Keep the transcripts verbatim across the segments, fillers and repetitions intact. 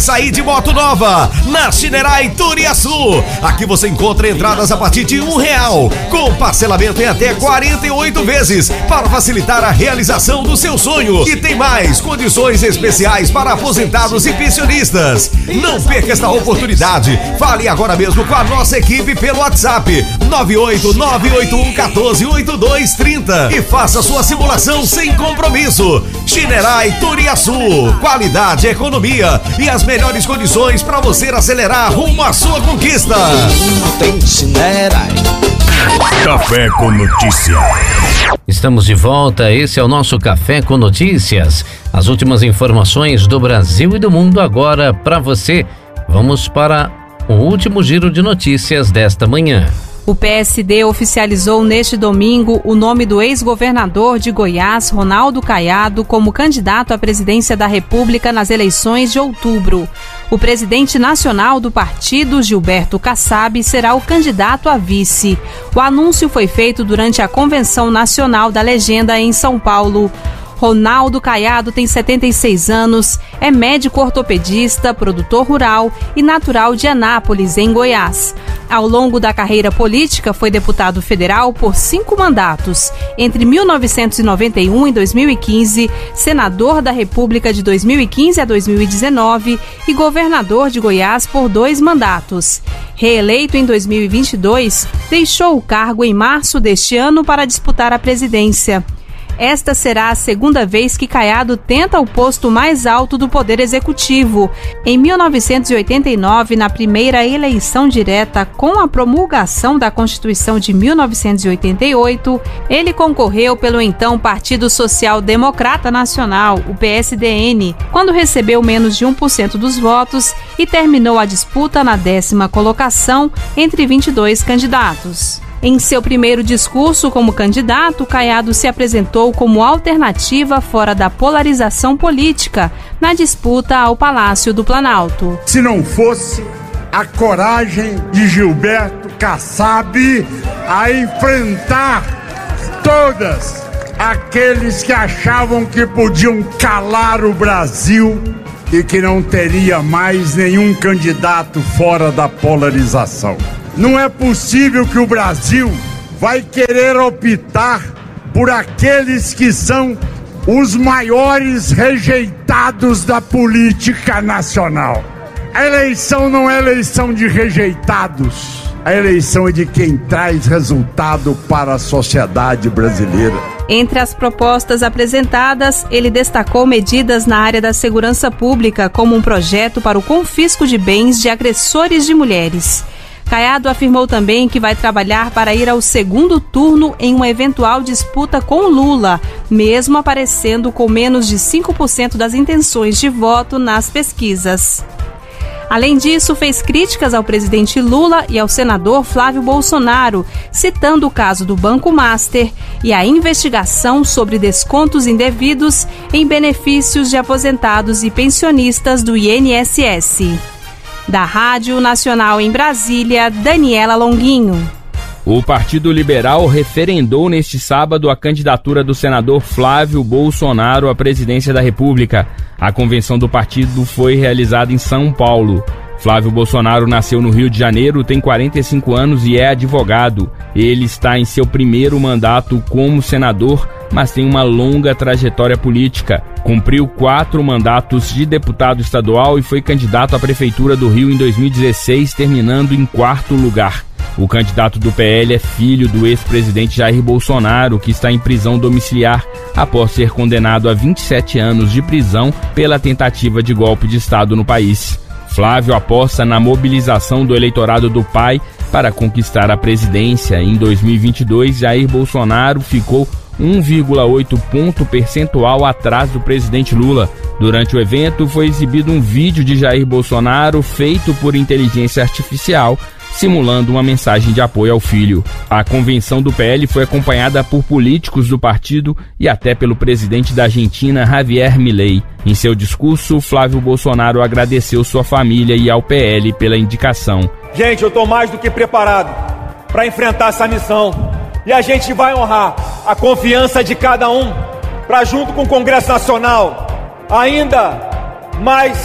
Sair de moto nova na Shinerai Turiaçu. Aqui você encontra entradas a partir de um real, com parcelamento em até quarenta e oito vezes, para facilitar a realização do seu sonho. E tem mais condições especiais para aposentados e pensionistas. Não perca esta oportunidade. Fale agora mesmo com a nossa equipe pelo WhatsApp nove oito nove oito um um quatro oito dois três zero e faça sua simulação sem compromisso. Shinerai Turiaçu, qualidade, economia e as melhores condições para você acelerar rumo à sua conquista. Tem Shinerai. Café com Notícias. Estamos de volta, esse é o nosso Café com Notícias. As últimas informações do Brasil e do mundo agora para você. Vamos para o último giro de notícias desta manhã. O P S D oficializou neste domingo o nome do ex-governador de Goiás, Ronaldo Caiado, como candidato à presidência da República nas eleições de outubro. O presidente nacional do partido, Gilberto Kassab, será o candidato a vice. O anúncio foi feito durante a Convenção Nacional da Legenda em São Paulo. Ronaldo Caiado tem setenta e seis anos, é médico ortopedista, produtor rural e natural de Anápolis, em Goiás. Ao longo da carreira política, foi deputado federal por cinco mandatos, entre mil novecentos e noventa e um e dois mil e quinze, senador da República de dois mil e quinze a dois mil e dezenove e governador de Goiás por dois mandatos. Reeleito em dois mil e vinte e dois, deixou o cargo em março deste ano para disputar a presidência. Esta será a segunda vez que Caiado tenta o posto mais alto do Poder Executivo. Em mil novecentos e oitenta e nove, na primeira eleição direta com a promulgação da Constituição de mil novecentos e oitenta e oito, ele concorreu pelo então Partido Social Democrata Nacional, o P S D N, quando recebeu menos de um por cento dos votos e terminou a disputa na décima colocação entre vinte e dois candidatos. Em seu primeiro discurso como candidato, Caiado se apresentou como alternativa fora da polarização política na disputa ao Palácio do Planalto. Se não fosse a coragem de Gilberto Kassab a enfrentar todas aqueles que achavam que podiam calar o Brasil e que não teria mais nenhum candidato fora da polarização. Não é possível que o Brasil vai querer optar por aqueles que são os maiores rejeitados da política nacional. A eleição não é eleição de rejeitados, a eleição é de quem traz resultado para a sociedade brasileira. Entre as propostas apresentadas, ele destacou medidas na área da segurança pública, como um projeto para o confisco de bens de agressores de mulheres. Caiado afirmou também que vai trabalhar para ir ao segundo turno em uma eventual disputa com Lula, mesmo aparecendo com menos de cinco por cento das intenções de voto nas pesquisas. Além disso, fez críticas ao presidente Lula e ao senador Flávio Bolsonaro, citando o caso do Banco Master e a investigação sobre descontos indevidos em benefícios de aposentados e pensionistas do I N S S. Da Rádio Nacional em Brasília, Daniela Longuinho. O Partido Liberal referendou neste sábado a candidatura do senador Flávio Bolsonaro à presidência da República. A convenção do partido foi realizada em São Paulo. Flávio Bolsonaro nasceu no Rio de Janeiro, tem quarenta e cinco anos e é advogado. Ele está em seu primeiro mandato como senador, mas tem uma longa trajetória política. Cumpriu quatro mandatos de deputado estadual e foi candidato à Prefeitura do Rio em dois mil e dezesseis, terminando em quarto lugar. O candidato do P L é filho do ex-presidente Jair Bolsonaro, que está em prisão domiciliar após ser condenado a vinte e sete anos de prisão pela tentativa de golpe de Estado no país. Flávio aposta na mobilização do eleitorado do pai para conquistar a presidência. Em dois mil e vinte e dois, Jair Bolsonaro ficou um vírgula oito ponto percentual atrás do presidente Lula. Durante o evento, foi exibido um vídeo de Jair Bolsonaro feito por inteligência artificial, simulando uma mensagem de apoio ao filho. A convenção do P L foi acompanhada por políticos do partido e até pelo presidente da Argentina, Javier Milei. Em seu discurso, Flávio Bolsonaro agradeceu sua família e ao P L pela indicação. Gente, eu estou mais do que preparado para enfrentar essa missão. E a gente vai honrar a confiança de cada um para, junto com o Congresso Nacional, ainda mais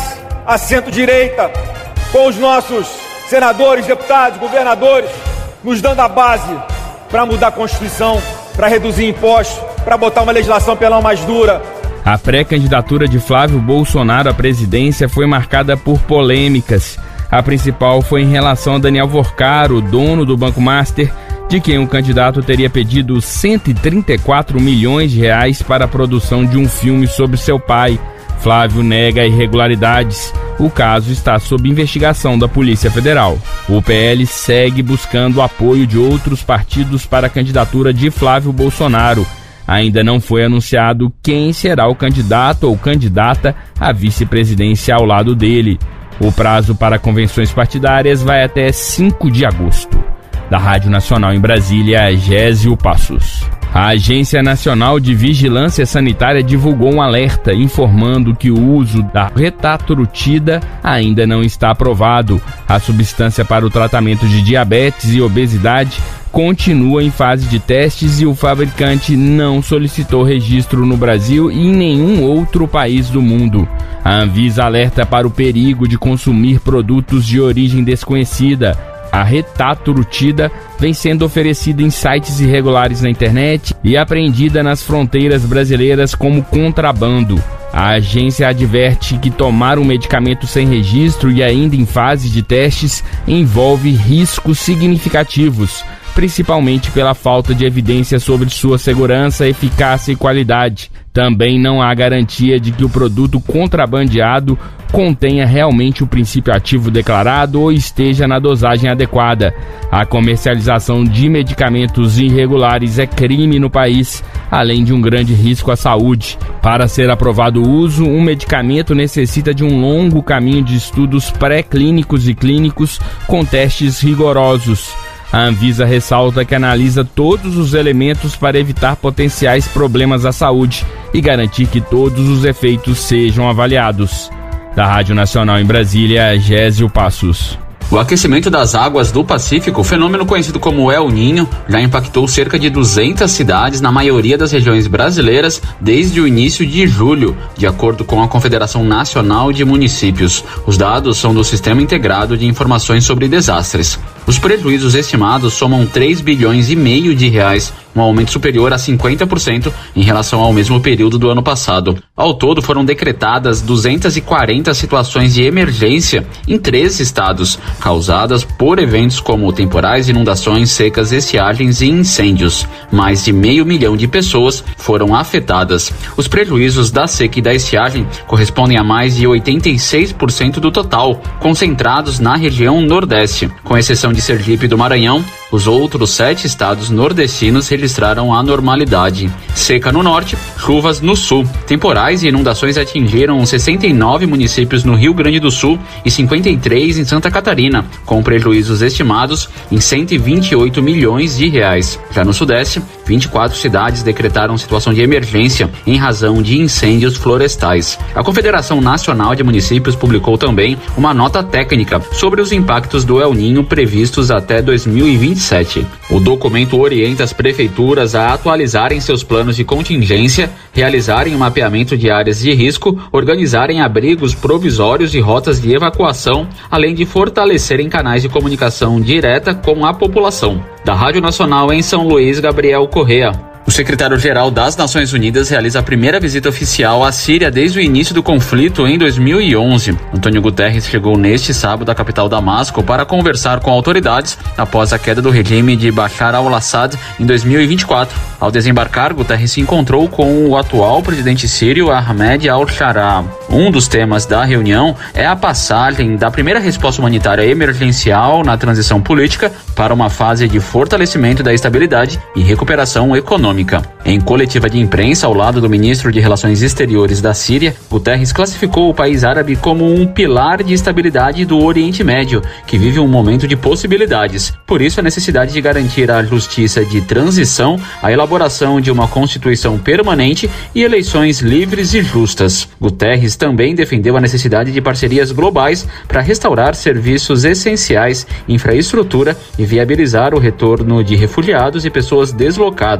a centro-direita, com os nossos senadores, deputados, governadores, nos dando a base para mudar a Constituição, para reduzir impostos, para botar uma legislação penal mais dura. A pré-candidatura de Flávio Bolsonaro à presidência foi marcada por polêmicas. A principal foi em relação a Daniel Vorcaro, dono do Banco Master, de quem o candidato teria pedido cento e trinta e quatro milhões de reais para a produção de um filme sobre seu pai. Flávio nega irregularidades. O caso está sob investigação da Polícia Federal. O P L segue buscando o apoio de outros partidos para a candidatura de Flávio Bolsonaro. Ainda não foi anunciado quem será o candidato ou candidata à vice-presidência ao lado dele. O prazo para convenções partidárias vai até cinco de agosto. Da Rádio Nacional em Brasília, Gésio Passos. A Agência Nacional de Vigilância Sanitária divulgou um alerta informando que o uso da retatrutida ainda não está aprovado. A substância para o tratamento de diabetes e obesidade continua em fase de testes e o fabricante não solicitou registro no Brasil e em nenhum outro país do mundo. A Anvisa alerta para o perigo de consumir produtos de origem desconhecida. A retatrutida vem sendo oferecida em sites irregulares na internet e apreendida nas fronteiras brasileiras como contrabando. A agência adverte que tomar um medicamento sem registro e ainda em fase de testes envolve riscos significativos, principalmente pela falta de evidência sobre sua segurança, eficácia e qualidade. Também não há garantia de que o produto contrabandeado contenha realmente o princípio ativo declarado ou esteja na dosagem adequada. A comercialização de medicamentos irregulares é crime no país, além de um grande risco à saúde. Para ser aprovado o uso, um medicamento necessita de um longo caminho de estudos pré-clínicos e clínicos com testes rigorosos. A Anvisa ressalta que analisa todos os elementos para evitar potenciais problemas à saúde e garantir que todos os efeitos sejam avaliados. Da Rádio Nacional em Brasília, Gésio Passos. O aquecimento das águas do Pacífico, fenômeno conhecido como El Niño, já impactou cerca de duzentas cidades na maioria das regiões brasileiras desde o início de julho, de acordo com a Confederação Nacional de Municípios. Os dados são do Sistema Integrado de Informações sobre Desastres. Os prejuízos estimados somam três bilhões e meio de reais, um aumento superior a cinquenta por cento em relação ao mesmo período do ano passado. Ao todo, foram decretadas duzentas e quarenta situações de emergência em três estados, causadas por eventos como temporais, inundações, secas, estiagens e incêndios. Mais de meio milhão de pessoas foram afetadas. Os prejuízos da seca e da estiagem correspondem a mais de oitenta e seis por cento do total, concentrados na região Nordeste. Com exceção de Sergipe e do Maranhão, os outros sete estados nordestinos registraram a normalidade. Seca no norte, chuvas no sul. Temporais e inundações atingiram sessenta e nove municípios no Rio Grande do Sul e cinquenta e três em Santa Catarina, com prejuízos estimados em cento e vinte e oito milhões de reais. Já no sudeste, vinte e quatro cidades decretaram situação de emergência em razão de incêndios florestais. A Confederação Nacional de Municípios publicou também uma nota técnica sobre os impactos do El Niño previstos até dois mil e vinte e sete. O documento orienta as prefeituras a atualizarem seus planos de contingência, realizarem um mapeamento de áreas de risco, organizarem abrigos provisórios e rotas de evacuação, além de fortalecerem canais de comunicação direta com a população. Da Rádio Nacional em São Luís, Gabriel Correa. O secretário-geral das Nações Unidas realiza a primeira visita oficial à Síria desde o início do conflito em dois mil e onze. Antônio Guterres chegou neste sábado à capital Damasco para conversar com autoridades após a queda do regime de Bashar al-Assad em dois mil e vinte e quatro. Ao desembarcar, Guterres se encontrou com o atual presidente sírio Ahmed al-Shara. Um dos temas da reunião é a passagem da primeira resposta humanitária emergencial na transição política para uma fase de fortalecimento da estabilidade e recuperação econômica. Em coletiva de imprensa ao lado do ministro de Relações Exteriores da Síria, Guterres classificou o país árabe como um pilar de estabilidade do Oriente Médio, que vive um momento de possibilidades. Por isso, a necessidade de garantir a justiça de transição, a elaboração de uma constituição permanente e eleições livres e justas. Guterres também defendeu a necessidade de parcerias globais para restaurar serviços essenciais, infraestrutura e viabilizar o retorno de refugiados e pessoas deslocadas.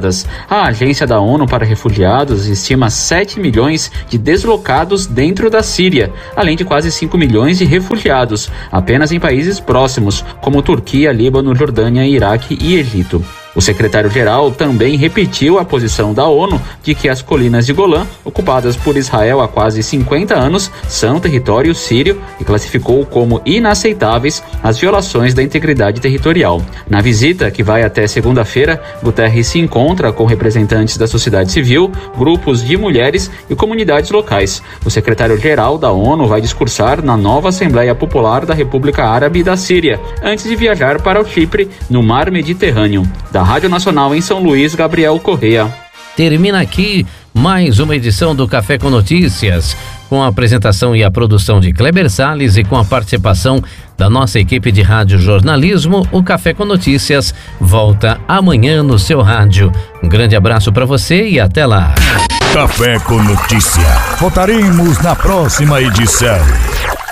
A Agência da ONU para Refugiados estima sete milhões de deslocados dentro da Síria, além de quase cinco milhões de refugiados, apenas em países próximos, como Turquia, Líbano, Jordânia, Iraque e Egito. O secretário-geral também repetiu a posição da ONU de que as colinas de Golã, ocupadas por Israel há quase cinquenta anos, são território sírio e classificou como inaceitáveis as violações da integridade territorial. Na visita, que vai até segunda-feira, Guterres se encontra com representantes da sociedade civil, grupos de mulheres e comunidades locais. O secretário-geral da ONU vai discursar na nova Assembleia Popular da República Árabe da Síria, antes de viajar para o Chipre, no Mar Mediterrâneo. Da Rádio Nacional em São Luís, Gabriel Correia. Termina aqui mais uma edição do Café com Notícias, com a apresentação e a produção de Kleber Salles e com a participação da nossa equipe de rádio jornalismo. O Café com Notícias volta amanhã no seu rádio. Um grande abraço para você e até lá. Café com Notícia. Voltaremos na próxima edição.